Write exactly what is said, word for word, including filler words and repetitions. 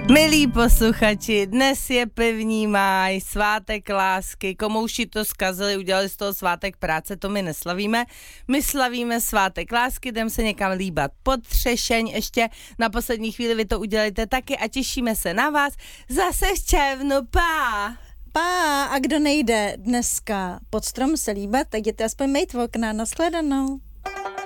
Milí posluchači, dnes je první máj, svátek lásky, komouši to zkazili, udělali z toho svátek práce, to my neslavíme. My slavíme svátek lásky, jdem se někam líbat pod třešeň, ještě na poslední chvíli vy to udělejte taky a těšíme se na vás zase v červnu, pá! Pá, a kdo nejde dneska pod strom se líbat, tak jděte aspoň mejt v okna, nashledanou.